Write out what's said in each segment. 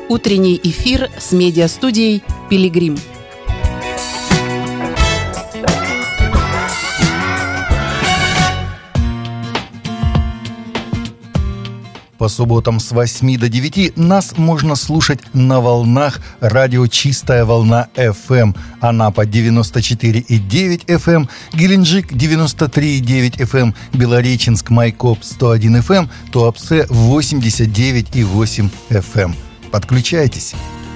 Утренний эфир с медиастудией «Пилигрим». По субботам с 8 до 9 нас можно слушать на волнах радио «Чистая волна FM». Анапа 94,9 FM, Геленджик 93,9 FM, Белореченск, Майкоп 101 FM, Туапсе 89,8 FM. Подключайтесь.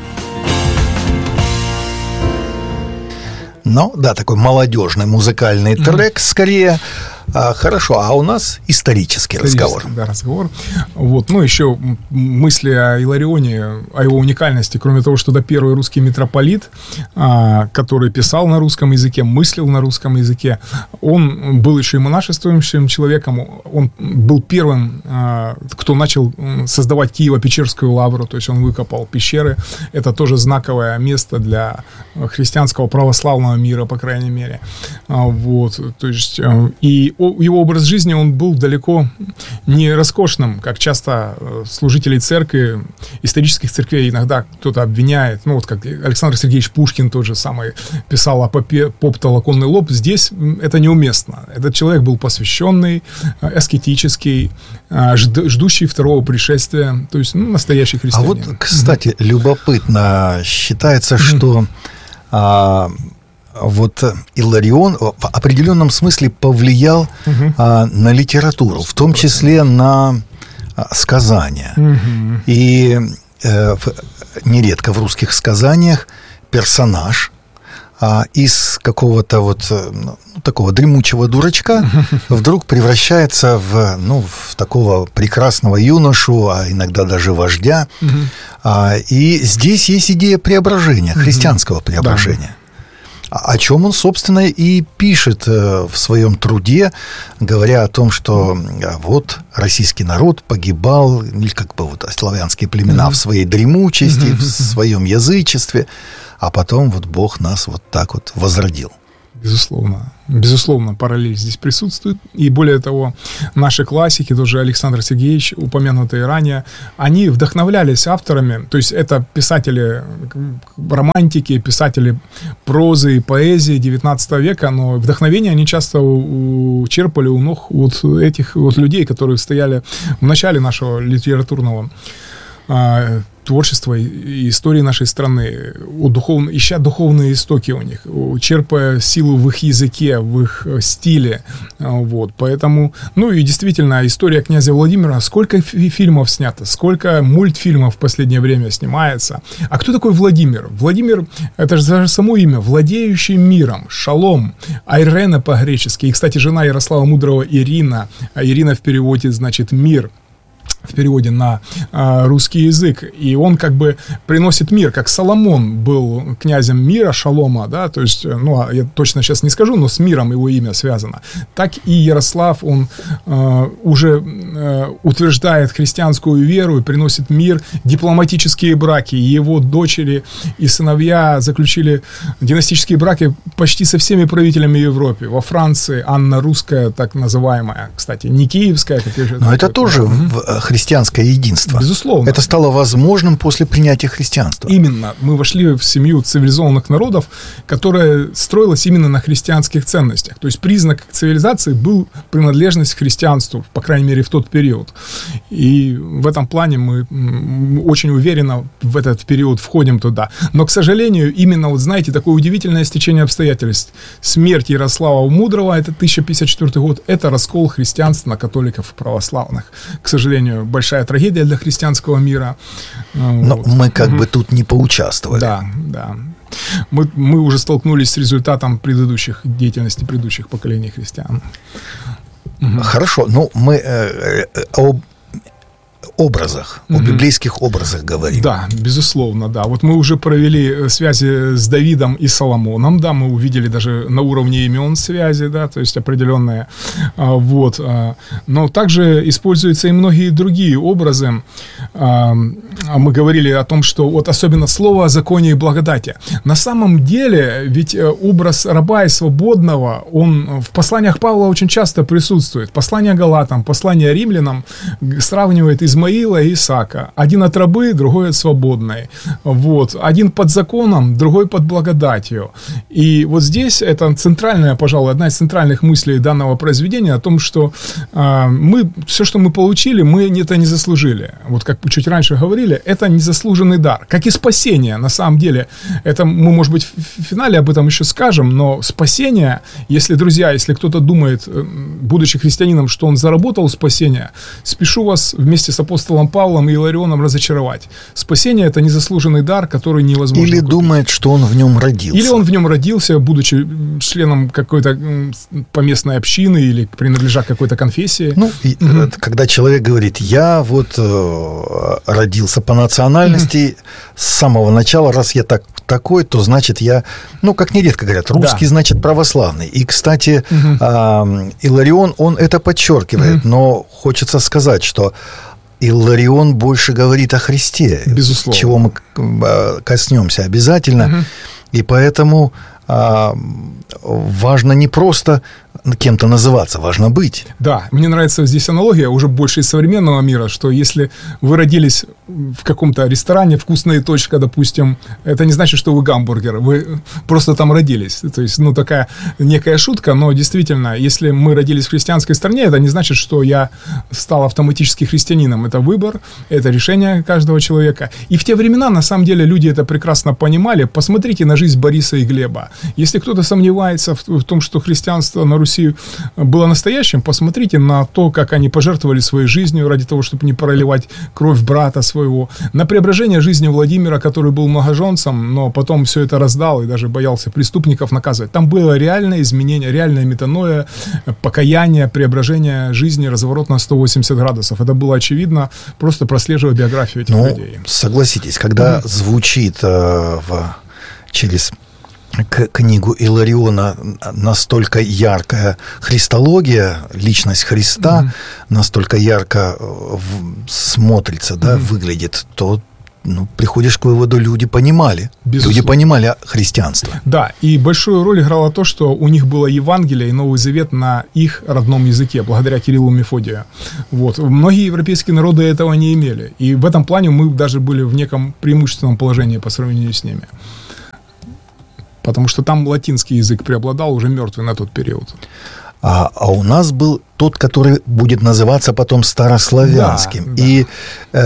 Ну, да, такой молодежный музыкальный трек скорее. Хорошо, а у нас исторический разговор. Да, разговор. Вот, ну, еще мысли о Иларионе, о его уникальности, кроме того, что это первый русский митрополит, который писал на русском языке, мыслил на русском языке. Он был еще и монашествующим человеком. Он был первым, кто начал создавать Киево-Печерскую лавру, то есть он выкопал пещеры. Это тоже знаковое место для христианского православного мира, по крайней мере. Вот, то есть, и его образ жизни, он был далеко не роскошным, как часто служители церкви, исторических церквей иногда кто-то обвиняет, ну вот как Александр Сергеевич Пушкин тот же самый писал о попе «Поп-то лаконный лоб». Здесь это неуместно. Этот человек был посвященный, аскетический, ждущий второго пришествия, то есть настоящий христианин. А вот, кстати, любопытно, считается, что вот Иларион в определенном смысле повлиял на литературу, в том числе на сказания. И нередко в русских сказаниях персонаж из какого-то вот такого дремучего дурачка вдруг превращается в такого прекрасного юношу, а иногда даже вождя. И здесь есть идея преображения, христианского преображения. О чем он, собственно, и пишет в своем труде, говоря о том, что вот российский народ погибал, или как бы вот славянские племена в своей дремучести, в своем язычестве, а потом вот Бог нас вот так вот возродил. Безусловно, параллель здесь присутствует. И более того, наши классики, тоже Александр Сергеевич, упомянутые ранее, они вдохновлялись авторами, то есть это писатели романтики, писатели прозы и поэзии XIX века, но вдохновение они часто черпали у ног вот этих вот людей, которые стояли в начале нашего литературного творчества и истории нашей страны, ища духовные истоки у них, черпая силу в их языке, в их стиле. Вот. Поэтому, ну и действительно, история князя Владимира, сколько фильмов снято, сколько мультфильмов в последнее время снимается. А кто такой Владимир? Владимир, это же даже само имя, владеющий миром, шалом, айрена по-гречески. И, кстати, жена Ярослава Мудрого Ирина, а Ирина в переводе значит «мир», в переводе на русский язык, и он как бы приносит мир, как Соломон был князем мира, шалома, да, то есть, ну, я точно сейчас не скажу, но с миром его имя связано, так и Ярослав, он уже утверждает христианскую веру и приносит мир, дипломатические браки, его дочери и сыновья заключили династические браки почти со всеми правителями Европы, во Франции Анна Русская, так называемая, кстати, не киевская, как я же... Но это тоже христианское единство. Безусловно. Это стало возможным после принятия христианства. Именно. Мы вошли в семью цивилизованных народов, которая строилась именно на христианских ценностях. То есть признак цивилизации был принадлежность к христианству, по крайней мере, в тот период. И в этом плане мы очень уверенно в этот период входим туда. Но, к сожалению, именно, вот знаете, такое удивительное стечение обстоятельств. Смерть Ярослава Мудрого, это 1054 год, это раскол христианства на католиков и православных. К сожалению, большая трагедия для христианского мира. Но вот. Мы как бы тут не поучаствовали. Да. Мы уже столкнулись с результатом деятельности предыдущих поколений христиан. Хорошо, ну мы об образах, о библейских образах говорим. Да, безусловно, да. Вот мы уже провели связи с Давидом и Соломоном, да, мы увидели даже на уровне имен связи, да, то есть определенные, вот. Но также используются и многие другие образы. мы говорили о том, что вот особенно слово о законе и благодати. На самом деле, ведь образ раба и свободного, он в посланиях Павла очень часто присутствует. Послание Галатам, послание Римлянам сравнивает Измаила и Исаака. Один от рабы, другой от свободной. Вот. Один под законом, другой под благодатью. И вот здесь это центральная, пожалуй, одна из центральных мыслей данного произведения о том, что все, что мы получили, мы это не заслужили. Вот как чуть раньше говорили, это незаслуженный дар. Как и спасение, на самом деле. Это мы, может быть, в финале об этом еще скажем, но спасение, если, друзья, если кто-то думает, будучи христианином, что он заработал спасение, спешу вас вместе с апостолом Павлом и Иларионом разочаровать. Спасение – это незаслуженный дар, который невозможно Или купить. Думает, что он в нем родился. Или он в нем родился, будучи членом какой-то поместной общины или принадлежа к какой-то конфессии. Ну, когда человек говорит, я вот родился по национальности с самого начала, раз я такой, то значит я, как нередко говорят, русский, значит православный. И, кстати, Иларион, он это подчеркивает, но хочется сказать, что Иларион больше говорит о Христе, безусловно, чего мы коснемся обязательно. И поэтому важно не просто кем-то называться, важно быть. Да, мне нравится здесь аналогия уже больше из современного мира, что если вы родились в каком-то ресторане, вкусная точка, допустим, это не значит, что вы гамбургер, вы просто там родились. То есть, такая некая шутка, но действительно, если мы родились в христианской стране, это не значит, что я стал автоматически христианином. Это выбор, это решение каждого человека. И в те времена, на самом деле, люди это прекрасно понимали. Посмотрите на жизнь Бориса и Глеба. Если кто-то сомневается в том, что христианство на Руси было настоящим, посмотрите на то, как они пожертвовали своей жизнью ради того, чтобы не проливать кровь брата своего, на преображение жизни Владимира, который был многоженцем, но потом все это раздал и даже боялся преступников наказывать. Там было реальное изменение, реальное метаноя, покаяние, преображение жизни, разворот на 180 градусов. Это было очевидно, просто прослеживая биографию этих людей. Согласитесь, когда звучит через книгу Илариона настолько яркая христология, личность Христа настолько ярко смотрится, выглядит, то приходишь к выводу, люди понимали. Безусловно. Люди понимали христианство. Да, и большую роль играло то, что у них было Евангелие и Новый Завет на их родном языке, благодаря Кириллу и Мефодию. Вот. Многие европейские народы этого не имели. И в этом плане мы даже были в неком преимущественном положении по сравнению с ними. Потому что там латинский язык преобладал, уже мертвый на тот период. А у нас был тот, который будет называться потом старославянским. Да, да. И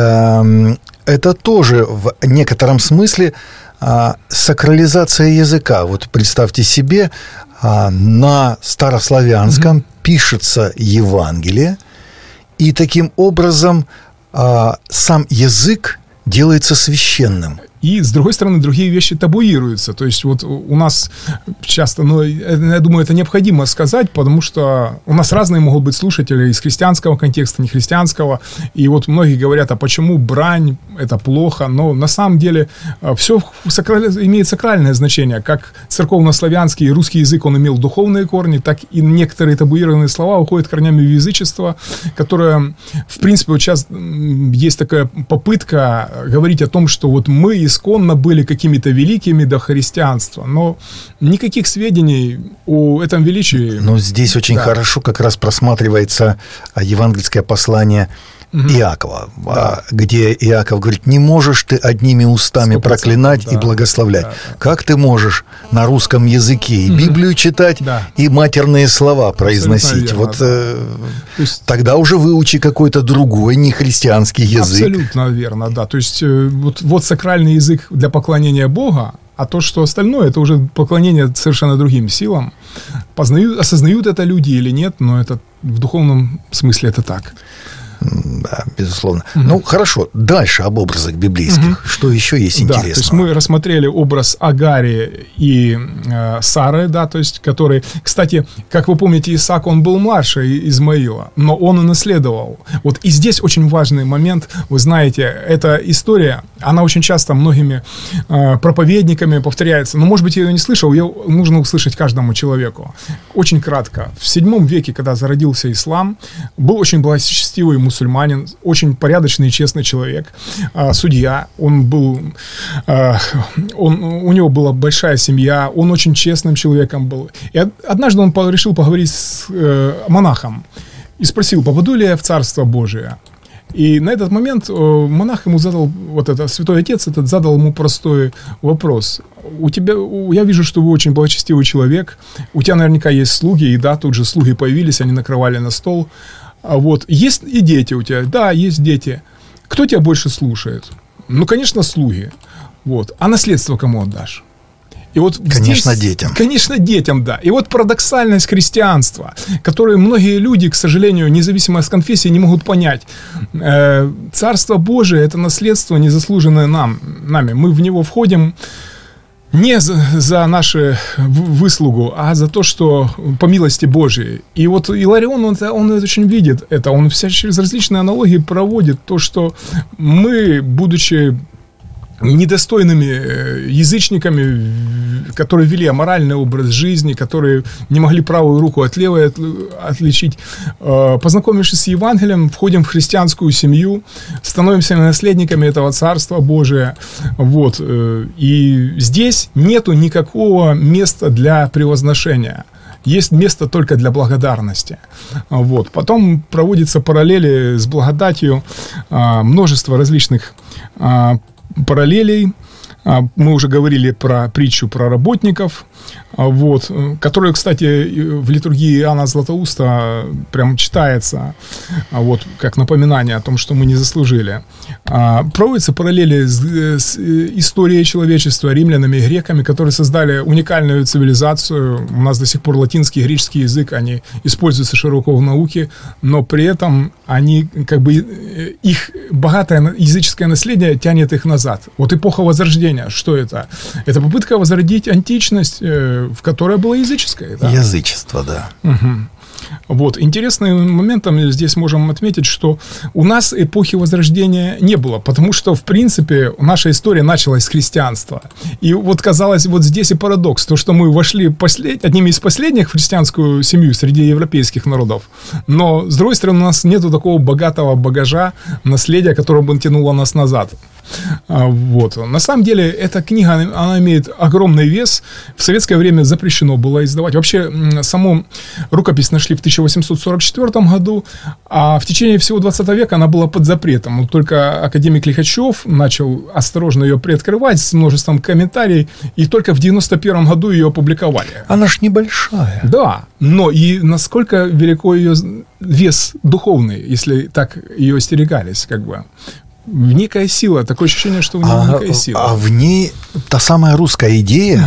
это тоже в некотором смысле сакрализация языка. Вот представьте себе, на старославянском пишется Евангелие, и таким образом сам язык делается священным. И, с другой стороны, другие вещи табуируются. То есть вот у нас часто, я думаю, это необходимо сказать, потому что у нас разные могут быть слушатели из христианского контекста, нехристианского. И вот многие говорят, а почему брань, это плохо? Но на самом деле все имеет сакральное значение. Как церковнославянский и русский язык, он имел духовные корни, так и некоторые табуированные слова уходят корнями в язычество, которое, в принципе, вот сейчас есть такая попытка говорить о том, что вот мы исконно были какими-то великими до христианства, но никаких сведений о этом величии. Но здесь очень хорошо как раз просматривается евангельское послание Иакова, где Иаков говорит, не можешь ты одними устами проклинать и благословлять. Как ты можешь на русском языке и Библию читать, и матерные слова произносить? Верно, вот тогда уже выучи какой-то другой нехристианский язык. Абсолютно верно, да. То есть вот сакральный язык для поклонения Бога, а то, что остальное, это уже поклонение совершенно другим силам. Осознают это люди или нет, но это в духовном смысле это так. Да, безусловно. Ну, хорошо. Дальше об образах библейских. Что еще есть интересного? Да, то есть мы рассмотрели образ Агари и Сары, да, то есть, который, кстати, как вы помните, Исаак, он был младше Измаила, но он и наследовал. Вот и здесь очень важный момент, вы знаете, эта история, Она очень часто многими проповедниками повторяется. Но, может быть, я ее не слышал, ее нужно услышать каждому человеку. Очень кратко. В VII веке, когда зародился ислам, был очень благочестивый мусульманин, очень порядочный и честный человек, судья. У него была большая семья, он очень честным человеком был. И однажды он решил поговорить с монахом и спросил, попаду ли я в Царство Божие. И на этот момент монах ему задал, святой отец этот задал ему простой вопрос. Я вижу, что вы очень благочестивый человек, у тебя наверняка есть слуги, и да, тут же слуги появились, они накрывали на стол. Есть и дети у тебя? Да, есть дети. Кто тебя больше слушает? Ну, конечно, слуги. А наследство кому отдашь? И конечно, детям. Конечно, детям, да. И парадоксальность христианства, которую многие люди, к сожалению, независимо от конфессии, не могут понять. Царство Божие – это наследство, незаслуженное нами. Мы в него входим не за нашу выслугу, а за то, что по милости Божией. И Иларион, он очень видит это. Он через различные аналогии проводит то, что мы, будучи недостойными язычниками, которые вели аморальный образ жизни, которые не могли правую руку от левой отличить, познакомившись с Евангелием, входим в христианскую семью, становимся наследниками этого Царства Божия. И здесь нету никакого места для превозношения. Есть место только для благодарности. Потом проводятся параллели с благодатью, множество различных параллелей. Мы уже говорили про притчу про работников, которая, кстати, в литургии Иоанна Златоуста прям читается, как напоминание о том, что мы не заслужили. Проводятся параллели с историей человечества, римлянами и греками, которые создали уникальную цивилизацию. У нас до сих пор латинский и греческий язык, они используются широко в науке, но при этом они, их богатое языческое наследие тянет их назад. Эпоха Возрождения, что это? Это попытка возродить античность, в которой была языческая. Да? Язычество, да. Угу. Интересным моментом здесь можем отметить, что у нас эпохи Возрождения не было, потому что, в принципе, наша история началась с христианства. И казалось, здесь и парадокс, то, что мы вошли одними из последних в христианскую семью среди европейских народов, но, с другой стороны, у нас нету такого богатого багажа, наследия, которое бы тянуло нас назад. На самом деле, эта книга, она имеет огромный вес. В советское время запрещено было издавать. Вообще, саму рукопись нашли в 1844 году, а в течение всего 20 века она была под запретом. Только академик Лихачев начал осторожно ее приоткрывать с множеством комментариев, и только в 91 году ее опубликовали. Она ж небольшая. Да, но и насколько велико ее вес духовный, если так ее остерегались, некая сила, такое ощущение, что в ней некая сила. А в ней та самая русская идея,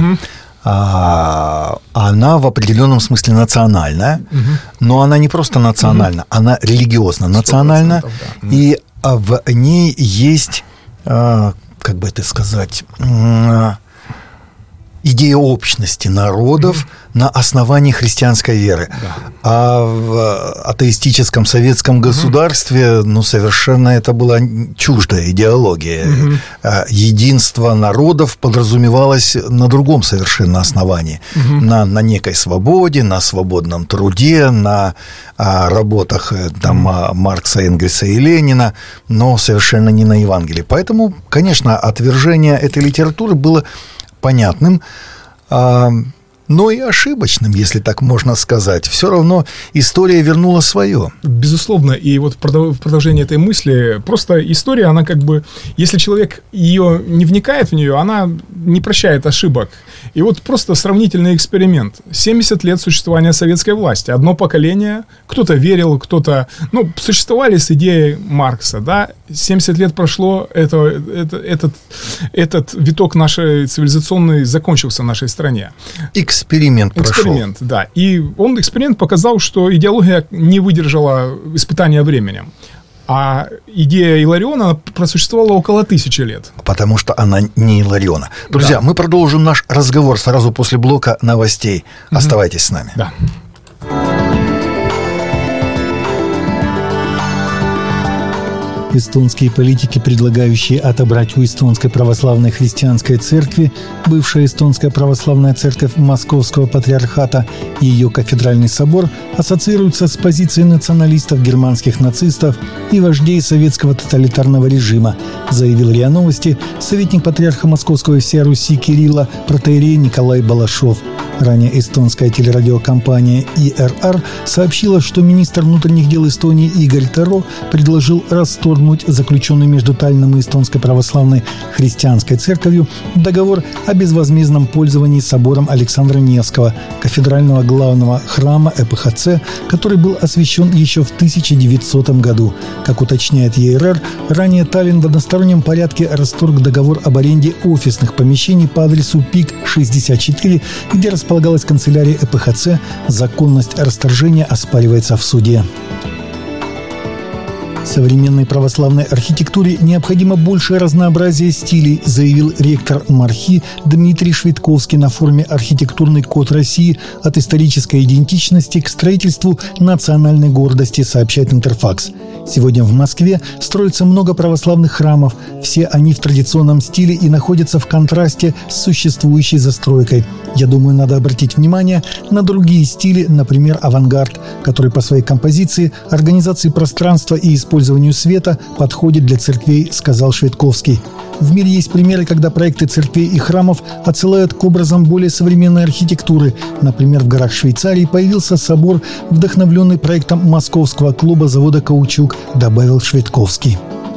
она в определенном смысле национальная, но она не просто национальна, она религиозно национальна, да. И в ней есть, как бы это сказать, идея общности народов на основании христианской веры. Да. А в атеистическом советском государстве, совершенно это была чуждая идеология. Единство народов подразумевалось на другом совершенно основании. На некой свободе, на свободном труде, на работах Маркса, Энгельса и Ленина, но совершенно не на Евангелии. Поэтому, конечно, отвержение этой литературы было понятным, но и ошибочным, если так можно сказать. Все равно история вернула свое. Безусловно, и в продолжение этой мысли, просто история, она если человек ее не вникает в нее, она не прощает ошибок. И просто сравнительный эксперимент. 70 лет существования советской власти. Одно поколение, кто-то верил, кто-то... существовали с идеей Маркса, да? 70 лет прошло, этот виток нашей цивилизационной закончился в нашей стране. Эксперимент прошел. Эксперимент, да. И эксперимент показал, что идеология не выдержала испытания временем. А идея Илариона просуществовала около 1000 лет. Потому что она не Илариона. Друзья, да. Мы продолжим наш разговор сразу после блока новостей. Оставайтесь с нами. Да. Эстонские политики, предлагающие отобрать у Эстонской православной христианской церкви, бывшая Эстонская православная церковь Московского патриархата и ее кафедральный собор, ассоциируются с позицией националистов, германских нацистов и вождей советского тоталитарного режима, заявил РИА Новости советник патриарха Московского и всей Руси Кирилла протоиерей Николай Балашов. Ранее эстонская телерадиокомпания ИРР сообщила, что министр внутренних дел Эстонии Игорь Таро предложил расторгнуть заключенный между Таллинном и Эстонской православной христианской церковью договор о безвозмездном пользовании собором Александра Невского, кафедрального главного храма ЭПХЦ, который был освящен еще в 1900 году. Как уточняет ИРР, ранее Таллин в одностороннем порядке расторг договор об аренде офисных помещений по адресу ПИК 64, где располагалась канцелярия ЭПХЦ. Законность расторжения оспаривается в суде. Современной православной архитектуре необходимо большее разнообразие стилей, заявил ректор МАРХИ Дмитрий Швидковский на форуме «Архитектурный код России. От исторической идентичности к строительству национальной гордости», сообщает Интерфакс. Сегодня в Москве строится много православных храмов. Все они в традиционном стиле и находятся в контрасте с существующей застройкой. Я думаю, надо обратить внимание на другие стили, например, авангард, который по своей композиции, организации пространства и использованию света подходит для церквей, сказал Швидковский. В мире есть примеры, когда проекты церквей и храмов отсылают к образам более современной архитектуры. Например, в горах Швейцарии появился собор, вдохновленный проектом московского клуба завода «Каучук», добавил Швидковский.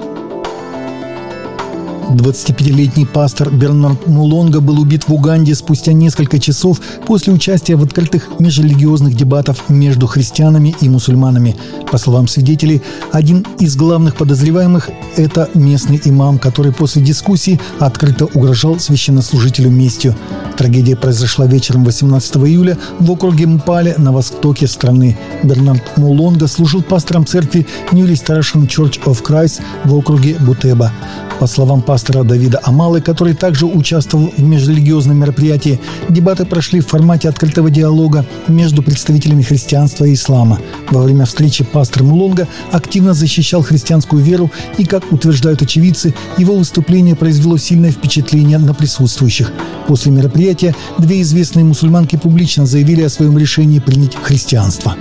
25-летний пастор Бернард Мулонга был убит в Уганде спустя несколько часов после участия в открытых межрелигиозных дебатах между христианами и мусульманами. По словам свидетелей, один из главных подозреваемых – это местный имам, который после дискуссии открыто угрожал священнослужителю местью. Трагедия произошла вечером 18 июля в округе Мпале на востоке страны. Бернард Мулонга служил пастором церкви Newly Starsham Church of Christ в округе Бутеба. По словам пастора Давида Амалы, который также участвовал в межрелигиозном мероприятии, дебаты прошли в формате открытого диалога между представителями христианства и ислама. Во время встречи пастор Мулонга активно защищал христианскую веру, и, как утверждают очевидцы, его выступление произвело сильное впечатление на присутствующих. После мероприятия две известные мусульманки публично заявили о своем решении принять христианство.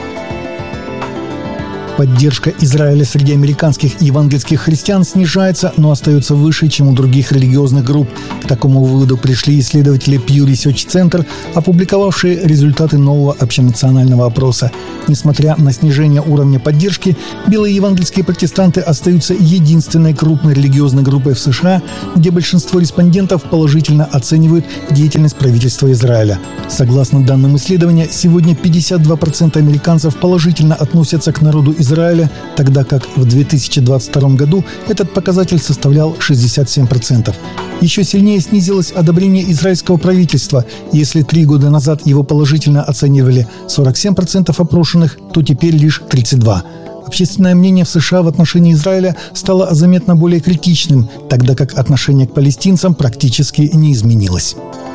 Поддержка Израиля среди американских евангельских христиан снижается, но остается выше, чем у других религиозных групп. К такому выводу пришли исследователи Pew Research Center, опубликовавшие результаты нового общенационального опроса. Несмотря на снижение уровня поддержки, белые евангельские протестанты остаются единственной крупной религиозной группой в США, где большинство респондентов положительно оценивают деятельность правительства Израиля. Согласно данным исследования, сегодня 52% американцев положительно относятся к народу Израиля, тогда как в 2022 году этот показатель составлял 67%. Еще сильнее снизилось одобрение израильского правительства. Если 3 года назад его положительно оценивали 47% опрошенных, то теперь лишь 32%. Общественное мнение в США в отношении Израиля стало заметно более критичным, тогда как отношение к палестинцам практически не изменилось.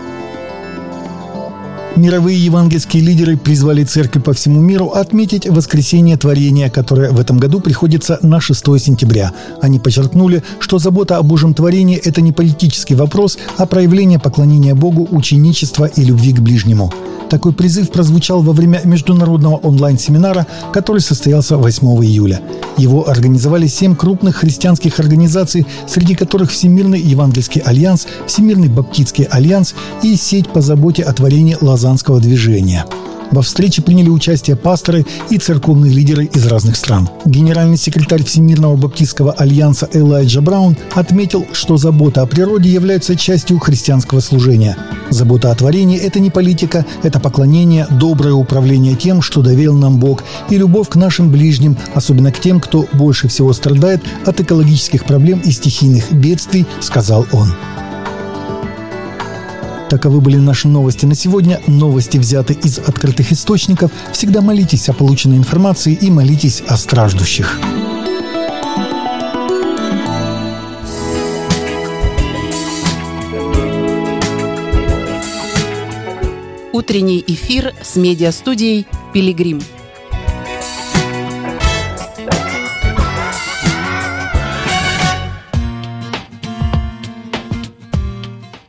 Мировые евангельские лидеры призвали церкви по всему миру отметить воскресение творения, которое в этом году приходится на 6 сентября. Они подчеркнули, что забота о Божьем творении – это не политический вопрос, а проявление поклонения Богу, ученичества и любви к ближнему. Такой призыв прозвучал во время международного онлайн-семинара, который состоялся 8 июля. Его организовали 7 крупных христианских организаций, среди которых Всемирный евангельский альянс, Всемирный баптистский альянс и сеть по заботе о творении Лозаннского движения. Во встрече приняли участие пасторы и церковные лидеры из разных стран. Генеральный секретарь Всемирного баптистского альянса Элайджа Браун отметил, что забота о природе является частью христианского служения. Забота о творении – это не политика, это поклонение, доброе управление тем, что доверил нам Бог, и любовь к нашим ближним, особенно к тем, кто больше всего страдает от экологических проблем и стихийных бедствий, сказал он. Таковы были наши новости на сегодня. Новости взяты из открытых источников. Всегда молитесь о полученной информации и молитесь о страждущих. Утренний эфир с медиастудией «Пилигрим».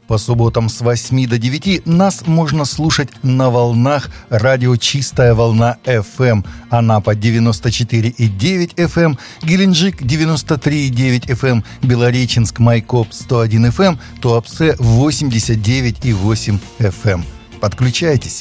По субботам с 8 до 9 нас можно слушать на волнах радио «Чистая волна FM». Анапа 94,9 FM, Геленджик 93,9 FM, Белореченск, Майкоп 101 FM, Туапсе 89,8 FM. Подключайтесь.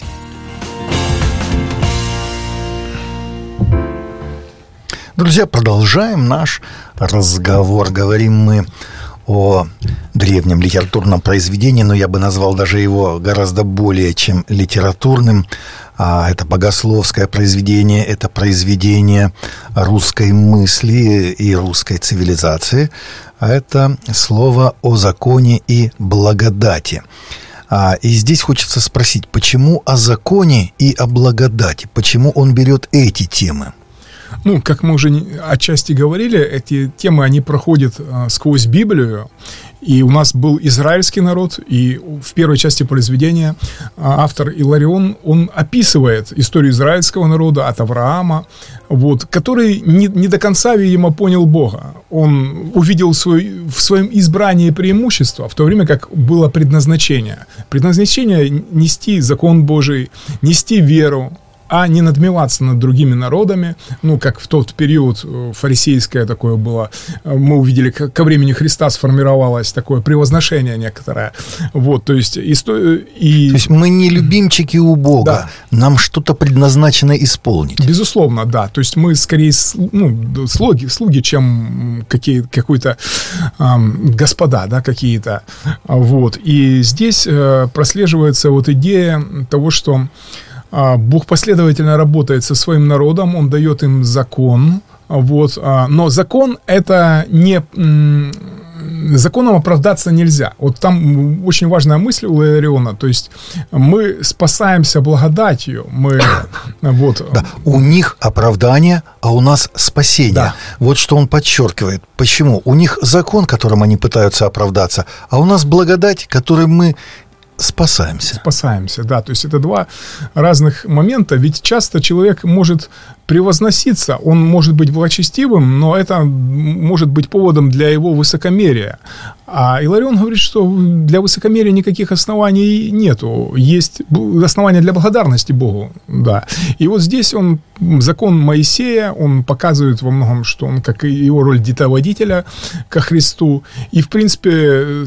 Друзья, продолжаем наш разговор. Говорим мы о древнем литературном произведении, но я бы назвал даже его гораздо более чем литературным. Это богословское произведение, это произведение русской мысли и русской цивилизации. Это слово о законе и благодати. И здесь хочется спросить, почему о законе и о благодати? Почему он берет эти темы? Ну, как мы уже отчасти говорили, эти темы, они проходят сквозь Библию. И у нас был израильский народ, и в первой части произведения автор Иларион, он описывает историю израильского народа от Авраама, который не до конца, видимо, понял Бога. Он увидел в своем избрании преимущество, в то время как было предназначение. Предназначение – нести закон Божий, нести веру, а не надмеваться над другими народами, как в тот период фарисейское такое было. Мы увидели, ко времени Христа сформировалось такое превозношение некоторое. То есть мы не любимчики у Бога, да. Нам что-то предназначено исполнить. Безусловно, да. То есть мы скорее слуги, чем какой-то господа, да, какие-то. И здесь прослеживается идея того, что Бог последовательно работает со своим народом, Он дает им закон, но закон — это не... Законом оправдаться нельзя. Там очень важная мысль у Илариона, то есть мы спасаемся благодатью, Да, у них оправдание, а у нас спасение. Да. Вот что он подчеркивает. Почему? У них закон, которым они пытаются оправдаться, а у нас благодать, которой мы спасаемся, да. То есть это два разных момента. Ведь часто человек может превозноситься, он может быть благочестивым, но это может быть поводом для его высокомерия. А Иларион говорит, что для высокомерия никаких оснований нету. Есть основания для благодарности Богу. Да. И здесь закон Моисея, он показывает во многом, что он, как и его роль детоводителя ко Христу. И, в принципе,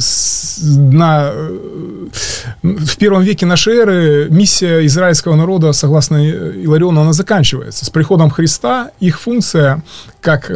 в первом веке нашей эры миссия израильского народа, согласно Илариону, она заканчивается. С приходом Христа их функция как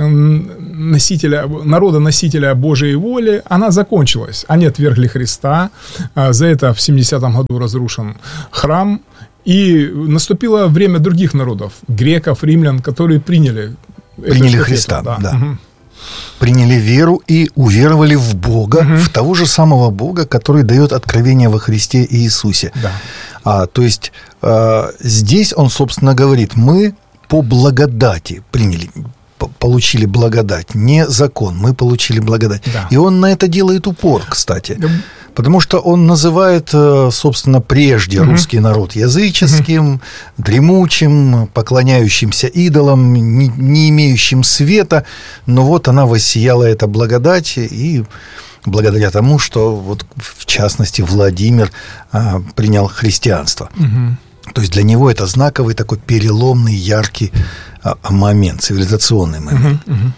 народа-носителя Божией воли, она закончилась. Они отвергли Христа. За это в 70-м году разрушен храм. И наступило время других народов, греков, римлян, которые приняли Христа. Да. Угу. Приняли веру и уверовали в Бога, в того же самого Бога, который дает откровение во Христе Иисусе. Да. То есть здесь он, собственно, говорит, мы по благодати получили благодать, не закон, мы получили благодать. Да. И он на это делает упор, кстати. Да. Потому что он называет, собственно, прежде русский народ языческим, дремучим, поклоняющимся идолам, не имеющим света. Но она воссияла, эта благодать, и благодаря тому, что, в частности, Владимир принял христианство. То есть для него это знаковый такой переломный, яркий момент, цивилизационный момент.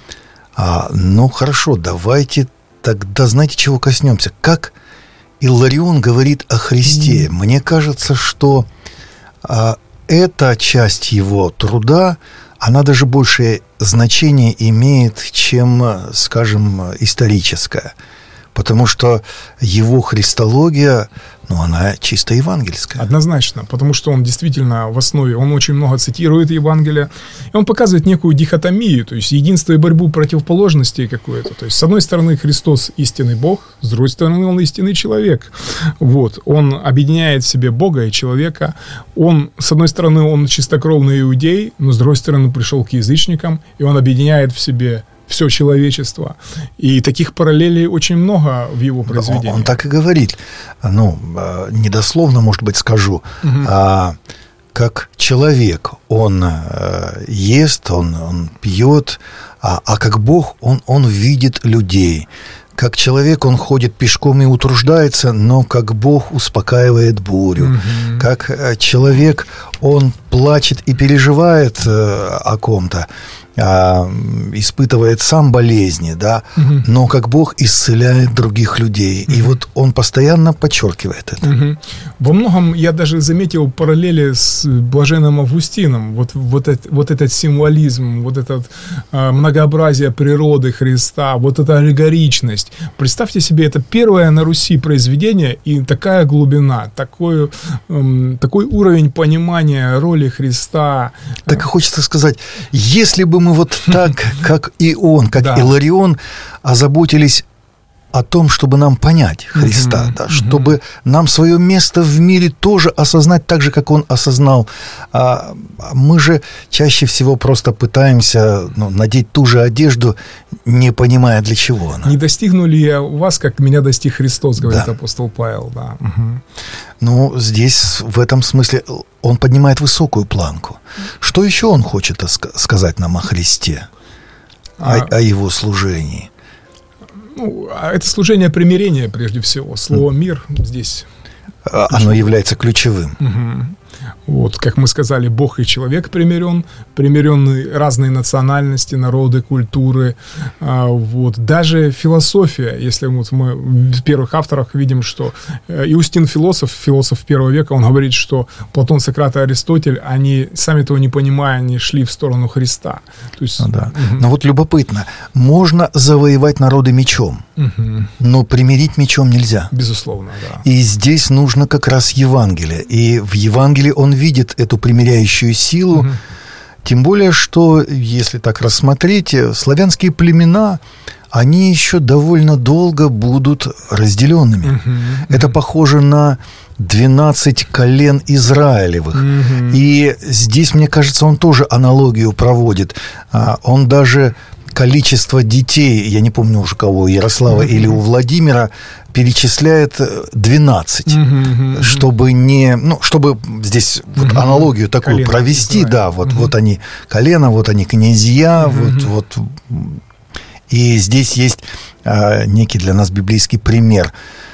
Хорошо, давайте тогда, знаете, чего коснемся? Как Иларион говорит о Христе. Мне кажется, что эта часть его труда, она даже большее значение имеет, чем, скажем, историческая. Потому что его христология, она чисто евангельская. Однозначно, потому что он действительно в основе, он очень много цитирует Евангелие, и он показывает некую дихотомию, то есть единство и борьбу противоположностей какое-то. То есть, с одной стороны, Христос истинный Бог, с другой стороны, он истинный человек. Он объединяет в себе Бога и человека. С одной стороны, он чистокровный иудей, но с другой стороны, пришел к язычникам, и он объединяет в себе все человечество. И таких параллелей очень много в его произведениях. Он так и говорит. Недословно, может быть, скажу. Как человек, он ест, он пьет, а как Бог, он видит людей. как человек он ходит пешком и утруждается, но как Бог успокаивает бурю. Как человек он плачет и переживает о ком-то, испытывает сам болезни, да, но как Бог исцеляет других людей. И вот он постоянно подчеркивает это. Во многом я даже заметил параллели с блаженным Августином. Вот этот символизм, вот это многообразие природы Христа, вот эта аллегоричность. Представьте себе, это первое на Руси произведение, и такая глубина, такой уровень понимания роли Христа. Так и хочется сказать, если бы мы вот так, как и он, как Иларион, озаботились о том, чтобы нам понять Христа, да, чтобы нам свое место в мире тоже осознать так же, как он осознал. Мы же чаще всего просто пытаемся надеть ту же одежду, не понимая, для чего она. Не достигну ли я вас, как меня достиг Христос, говорит апостол Павел. Да. Ну, здесь в этом смысле он поднимает высокую планку. Что еще он хочет сказать нам о Христе, о его служении? Ну, это служение примирения, прежде всего. Слово «мир» здесь... Оно является ключевым. Вот, как мы сказали, Бог и человек примирены разные национальности, народы, культуры. Вот. Даже философия, если вот мы в первых авторах видим, что Иустин философ первого века, он говорит, что Платон, Сократ и Аристотель, они, сами того не понимая, они шли в сторону Христа. То есть, Но вот любопытно, можно завоевать народы мечом, но примирить мечом нельзя. Безусловно, да. И здесь нужно как раз Евангелие. И в Евангелии он видит эту примиряющую силу, тем более, что, если так рассмотреть, славянские племена, они еще довольно долго будут разделенными. Это похоже на 12 колен Израилевых. И здесь, мне кажется, он тоже аналогию проводит. Он даже количество детей, я не помню уже кого, у Ярослава или у Владимира, перечисляет 12, чтобы не, чтобы здесь вот аналогию такую колено провести, Израиль. Вот они колено, вот они князья, вот. И здесь есть некий для нас библейский пример.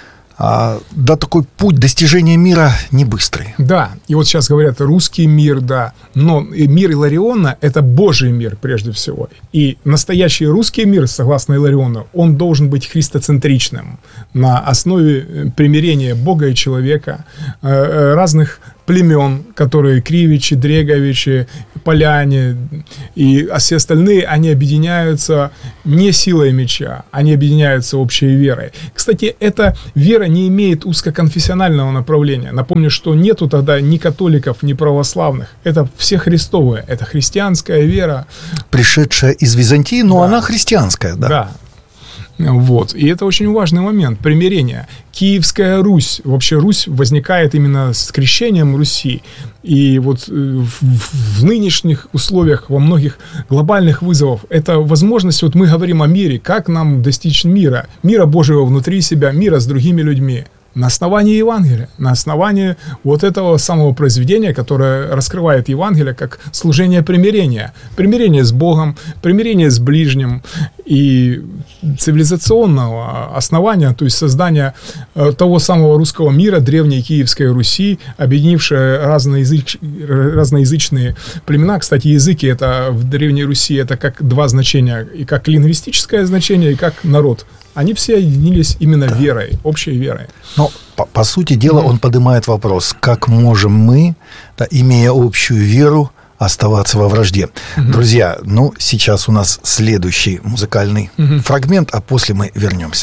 Да, такой путь достижения мира не быстрый. Да, и вот сейчас говорят русский мир, да, но мир Илариона – это Божий мир прежде всего. И настоящий русский мир, согласно Илариону, он должен быть христоцентричным, на основе примирения Бога и человека, разных племен, которые кривичи, дреговичи, поляне, а все остальные, они объединяются не силой меча, они объединяются общей верой. Кстати, эта вера не имеет узкоконфессионального направления. Напомню, что нету тогда ни католиков, ни православных. Это все христовые, это христианская вера. Пришедшая из Византии, но она христианская, да. Да. Вот. И это очень важный момент, примирение. Киевская Русь, вообще Русь возникает именно с крещением Руси. И вот в нынешних условиях, во многих глобальных вызовах, это возможность, вот мы говорим о мире, как нам достичь мира Божьего внутри себя, мира с другими людьми. На основании Евангелия, на основании вот этого самого произведения, которое раскрывает Евангелие как служение примирения. Примирение с Богом, примирение с ближним и цивилизационного основания, то есть создания того самого русского мира, древней Киевской Руси, объединившей разноязычные племена. Кстати, языки это в Древней Руси это как два значения, и как лингвистическое значение, и как народ. Они все объединились именно верой, общей верой. Но, по сути дела, он поднимает вопрос, как можем мы, имея общую веру, оставаться во вражде. Друзья, сейчас у нас следующий музыкальный фрагмент, а после мы вернемся.